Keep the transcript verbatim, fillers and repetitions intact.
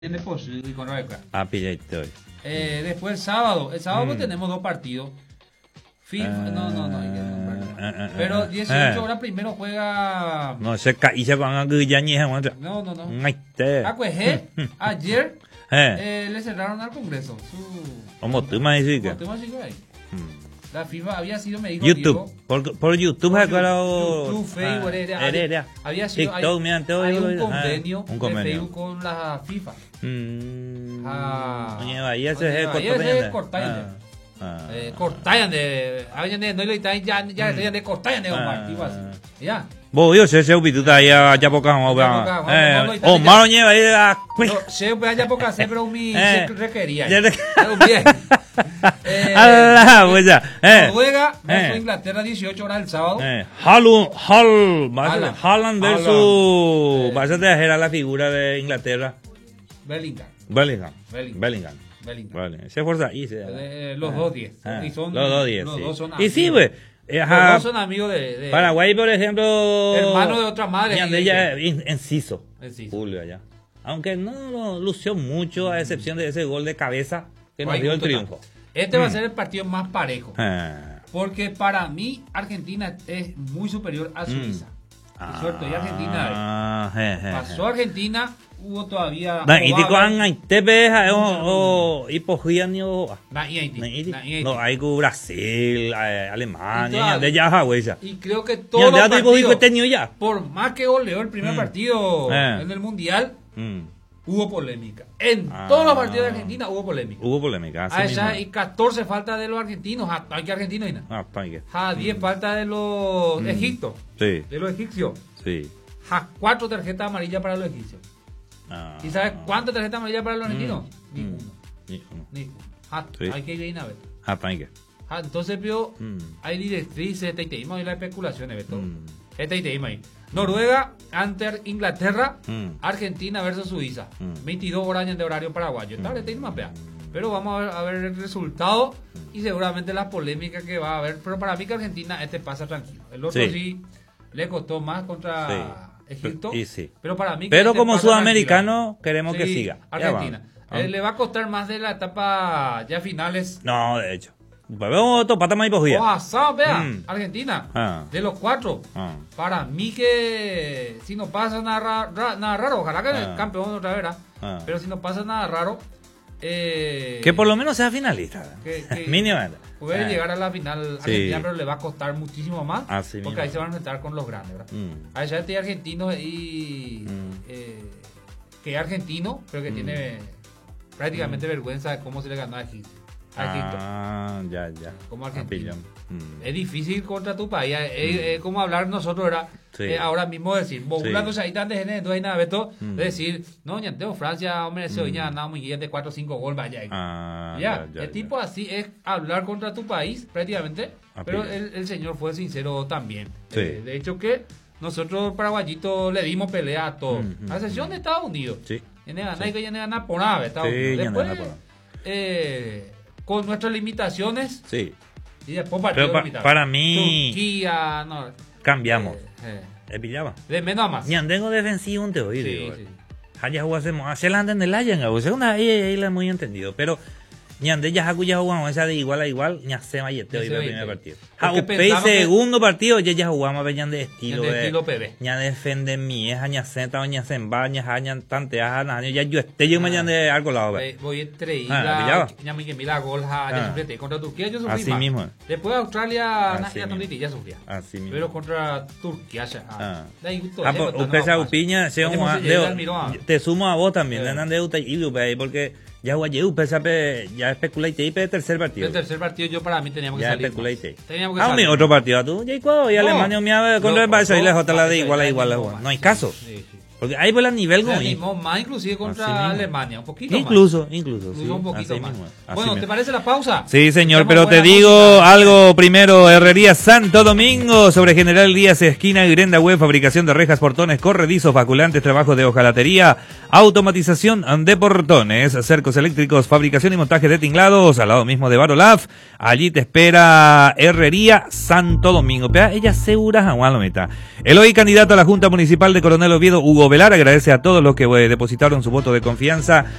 de Pozo y con Reca. Ah, pillé estoy. Eh, después el sábado. El sábado Mm. pues, tenemos dos partidos. FIFA, Ah, no, no, no. hay que nombrar. ah, ah, Pero ah, dieciocho ah. horas primero juega. No sé, y se van a guillar ni No, no, no. Ay, te. Acuejé, ayer Eh, eh, le cerraron al Congreso. Su. como tú me dices que. Como tú me dices ahí. Mm. La FIFA había sido, me dijo YouTube, Diego, por, por YouTube, por claro. YouTube, Facebook, Ah, Heredia, Heredia. había sido, TikTok, hay, mira, todo hay eso, un ah, convenio, un convenio. de Facebook con la FIFA. Mm. Ah. Oye, Bahía ese es Oye, Bahía ese es cortante. cortante. Ah. Eh, cortayan de, habían de, no le están ya, ya Mm. de cortayan de Omar, Ah. tipo así. Ya. Vos, yo sé, sé, upituta, ya, ya poca, vamos, Ya vamos. poca, Eh, vamos, vamos, Omar lo lleva ahí, ah, No, se ya poco hacer, pero mi Eh. se requería. Ya te- Pero bien. Eh, Allah, pues ya, eh. Noruega versus Eh. Inglaterra dieciocho horas el sábado. Eh, Haaland, Haaland, Haaland. Haaland versus. Haaland. Vas a dejar a la figura de Inglaterra. Bellingham. Bellingham. Bellingham. Bellingham. Bellingham. Vale, se fuerza ahí. Se, Eh, los dos diez. Ah, Y son- los dos diez. los Sí. dos son Y sí, amigos. güey. eh, Los ajá, dos son amigos de, de Paraguay, por ejemplo. hermano de otra madre. Ñan de y- ella, en- Enciso. Enciso. Julio allá. Aunque no lo lució mucho, a excepción de ese gol de cabeza que nos Hay dio el punto triunfo. acá. Este va a Mm. ser el partido más parejo. Ah. Porque para mí, Argentina es muy superior a Suiza. Es cierto, y Argentina Ah, je, je, je. pasó a Argentina, hubo todavía. Na iti ko Obama- ang tepe o ipohian yo. Na- y Haití, Na iti. na- y Haití. No, hay ku Brasil, eh, Y Alemania, todavía- de ya Hawái ya. Y creo que Ya todos los de otro hipo partidos, tenio ya. por más que goleó el primer Mm. partido Eh. en el Mundial, Mm. hubo polémica. En Ah. todos los partidos de Argentina hubo polémica. Hubo polémica, así A mismo. esa y catorce faltas de los argentinos. Ah, hay que argentinos y nada. Ah, está bien. A diez faltas de los Mm. egipcios. Sí, De los egipcios. sí. A cuatro tarjetas amarillas para los egipcios. Ah. ¿Y sabes cuántas tarjetas amarillas para los argentinos? Mm. Ni Mm. uno. Ni uno. Ni uno. Ah, Sí. hay que ir a ver. Ah, está bien. Ah, entonces vio, Mm. hay directrices, este tema y las especulaciones, Beto. Mm. Este tema ahí. Noruega ante Inglaterra, Mm. Argentina versus Suiza. Mm. veintidós horas de horario paraguayo. Está este tema, vea. Pero vamos a ver, a ver el resultado y seguramente las polémicas que va a haber. Pero para mí que Argentina este pasa tranquilo. El otro Sí. sí, le costó más contra Sí. Egipto. Y sí. Pero para mí que Pero este como pasa sudamericano tranquilo. queremos que Sí, siga. Ya Argentina. vamos. Eh, le va a costar más de la etapa ya finales. No, de hecho. Vamos a pata más hipogía. O asado, vea, Mm. Argentina. Ah. De los cuatro. Ah. Para mí que si no pasa nada, ra- ra- nada raro, ojalá que Ah. el campeón otra vez, ¿verdad? Ah. Pero si no pasa nada raro, eh, Que por lo menos sea finalista. que- que Mínimamente. puede Ah. llegar a la final Sí. Argentina, pero le va a costar muchísimo más. Así porque mismo. ahí se van a enfrentar con los grandes, ¿verdad? Mm. Ahí ya este argentino y Mm. eh, que es argentino, pero que Mm. tiene prácticamente vergüenza de cómo se le ganó a Egipto. A Egipto. Ah, ya, ya. Como Ah, argentino. pillón. Mm. Es difícil contra tu país. Es, es como hablar nosotros, ¿verdad? Sí. Eh, ahora mismo decir, burlándose ahí tan de gente, no hay nada, Beto, Mm. de decir, no, ya tengo Francia, hombre, se Mm. hoy ya ganado muy bien de cuatro o cinco goles, vaya. Ah, ya, ya, ya, el ya. tipo así es hablar contra tu país, prácticamente, Ah, pero pilla. el, el señor fue sincero también. Sí. Eh, de hecho que nosotros paraguayitos le dimos pelea a todos, Mm, mm, a excepción mm. de Estados Unidos. Sí. Tiene ganar y que ya no gana por nada, Estados Sí, Unidos. ya no Después, gana por nada. eh, con nuestras limitaciones, Sí. y después partidos Pero pa- limitados. para mí- Turquía, no. Cambiamos. eh, eh, ¿Eh, pillaba? de menos a más. Ñandengo defensivo un te oí, Sí, digo. sí. Haya jugásemos, hacia la anden del Ayan, o sea, una ahí, ahí la muy entendido, pero ñande ya jacu ya jugamos esa de igual a igual, ña se mayete hoy Ya se el primer mayete. partido. Porque Ja, upei pensamos que- segundo partido, ya ya jugamos a ñande estilo, Ñande de- estilo P B. ña defende mi, es ña senta, ña semba, ña hañan tante, aña ya yo esté yo Ah. mañana algo lado, Eh, Voy entre Ah, la pillaba. ya me que la gol ja, ya Ah. sufrí contra Turquía yo sufrí Así más. mismo. Después Australia Así na- ya mismo. también ya sufría. Así mismo. Pero contra Turquía ya. Ah. Ah. De ahí todo, Ah, ya pues, no usted está esa más upiña, fácil. sea Oye, un José, Deo, ya miró, ah. te sumo a vos también, Eh. le andan de uta y lupe ahí, porque ya jugué upe, sabe, ya especuláis ahí, pero tercer partido. El tercer partido yo para mí teníamos que Ya salir. especuláis. más. Teníamos que Ah, mi salir. otro partido, tú, ya Ecuador y No. Alemania, mi ave, contra el No, Barça y no, la J la de eso igual a ya igual a animó igual. más. No hay caso. Sí, sí. Porque ahí por la nivel Se como animó más inclusive contra Así mismo. Alemania, un poquito Incluso, más. incluso, sí. Incluso un poquito así más. mismo, así Bueno, ¿te mismo. parece la pausa? Sí, señor, Escuchamos pero te buena digo música. algo primero. Herrería Santo Domingo, sobre General Díaz, esquina Grenda Web, fabricación de rejas, portones, corredizos, vaculantes, trabajos de hojalatería, automatización de portones, cercos eléctricos, fabricación y montaje de tinglados, al lado mismo de Barolaf. Allí te espera Herrería Santo Domingo. Pea, ella segura, Juan Lometa. El hoy candidato a la Junta Municipal de Coronel Oviedo, Hugo Velar agradece a todos los que eh, depositaron su voto de confianza